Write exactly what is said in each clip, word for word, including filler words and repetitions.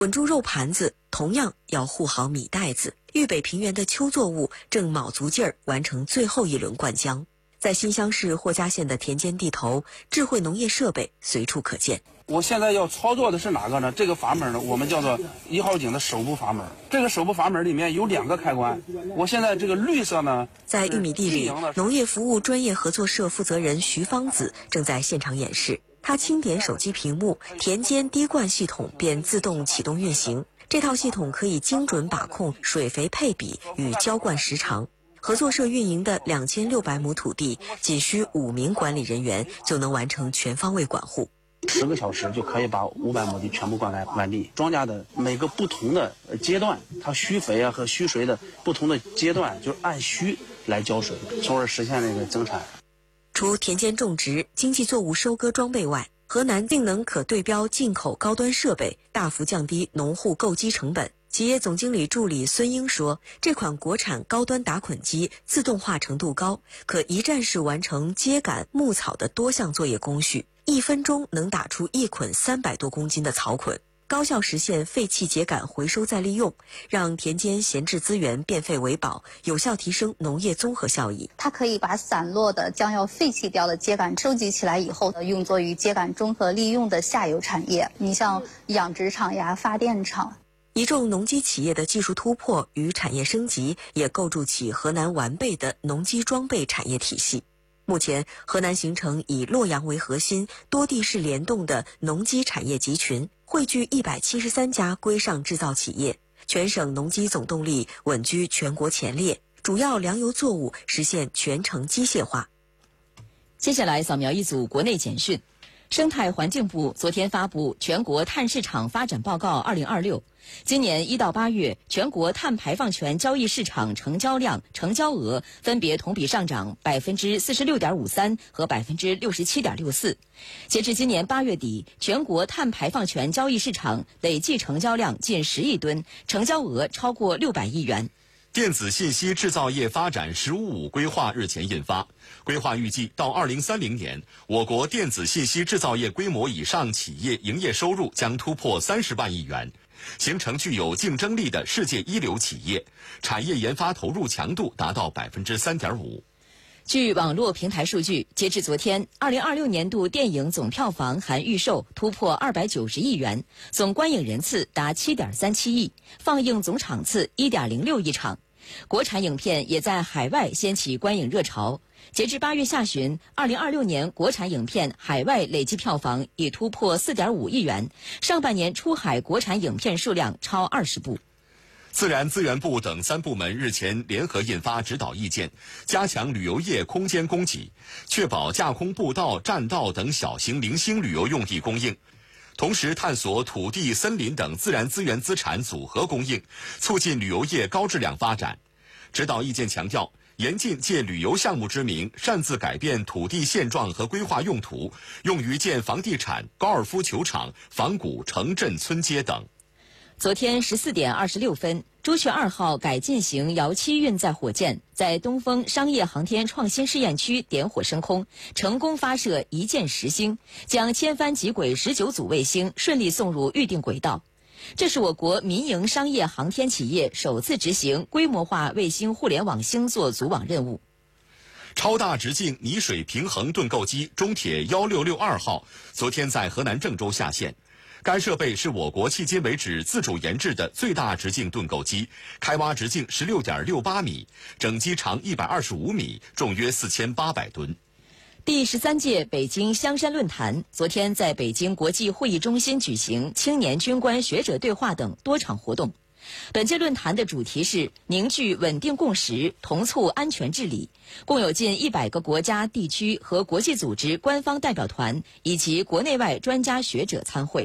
稳住肉盘子，同样要护好米袋子。豫北平原的秋作物正卯足劲儿完成最后一轮灌浆。在新乡市霍家县的田间地头，智慧农业设备随处可见。 我现在要操作的是哪个呢？这个阀门呢，我们叫做一号井的手部阀门。这个手部阀门里面有两个开关。我现在这个绿色呢， 在玉米地里，农业服务专业合作社负责人徐芳子正在现场演示。他轻点手机屏幕，田间滴灌系统便自动启动运行。这套系统可以精准把控水肥配比与浇灌时长。合作社运营的两千六百亩土地，仅需五名管理人员就能完成全方位管护。 十个小时就可以把五百亩地全部灌溉完毕。庄稼的每个不同的阶段，它需肥啊和需水的不同的阶段，就是按需来浇水，从而实现那个增产。 除田间种植、经济作物收割装备外，河南定能可对标进口高端设备，大幅降低农户购机成本。企业总经理助理孙英说，这款国产高端打捆机自动化程度高，可一站式完成秸秆、牧草的多项作业工序，一分钟能打出一捆三百多公斤的草捆，高效实现废弃秸秆回收再利用，让田间闲置资源变废为宝，有效提升农业综合效益。 它可以把散落的将要废弃掉的秸秆收集起来以后，用作于秸秆综合利用的下游产业，你像养殖场呀、发电厂。 一众农机企业的技术突破与产业升级，也构筑起河南完备的农机装备产业体系。目前，河南形成以洛阳为核心、多地市联动的农机产业集群，汇聚一百七十三家规上制造企业，全省农机总动力稳居全国前列，主要粮油作物实现全程机械化。 接下来扫描一组国内简讯。生态环境部昨天发布全国碳市场发展报告二零二六，今年一到八月，全国碳排放权交易市场成交量、成交额分别同比上涨百分之四十六点五三和百分之六十七点六四。截至今年八月底，全国碳排放权交易市场累计成交量近十亿吨，成交额超过六百亿元。 电子信息制造业发展“十五五”规划日前印发，规划预计到二零三零年，我国电子信息制造业规模以上企业营业收入将突破三十万亿元，形成具有竞争力的世界一流企业，产业研发投入强度达到百分之三点五。 据网络平台数据，截至昨天，二零二六年度电影总票房含预售突破二百九十亿元，总观影人次达七点三七亿，放映总场次一点零六亿场。国产影片也在海外掀起观影热潮。截至八月下旬，二零二六年国产影片海外累计票房已突破四点五亿元，上半年出海国产影片数量超二十部。 自然资源部等三部门日前联合印发指导意见，加强旅游业空间供给，确保架空步道、栈道等小型零星旅游用地供应，同时探索土地、森林等自然资源资产组合供应，促进旅游业高质量发展。指导意见强调，严禁借旅游项目之名擅自改变土地现状和规划用途，用于建房地产、高尔夫球场、仿古城镇村街等。 昨天十四点二十六分，朱雀二号改进型遥七运载火箭在东风商业航天创新试验区点火升空，成功发射一箭十星，将千帆极轨十九组卫星顺利送入预定轨道。这是我国民营商业航天企业首次执行规模化卫星互联网星座组网任务。 超大直径泥水平衡盾构机中铁一六六二号昨天在河南郑州下线。该设备是我国迄今为止自主研制的最大直径盾构机，开挖直径 十六点六八米，整机长一百二十五米，重约四千八百吨。 第十三届北京香山论坛昨天在北京国际会议中心举行青年军官学者对话等多场活动。本届论坛的主题是凝聚稳定共识，同促安全治理，共有近一百个国家、地区和国际组织官方代表团以及国内外专家学者参会。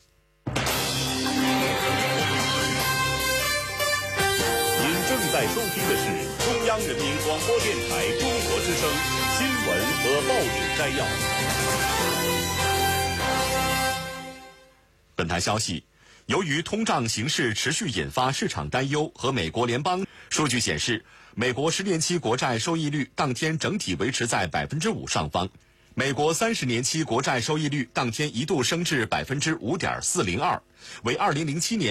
在收听的是中央人民广播电台中国之声新闻和报纸摘要。 本台消息，由于通胀形势持续引发市场担忧和美国联邦数据显示，美国十年期国债收益率当天整体维持在百分之五上方。 美国三十年期国债收益率当天一度升至百分之五点四零二，为二零零七年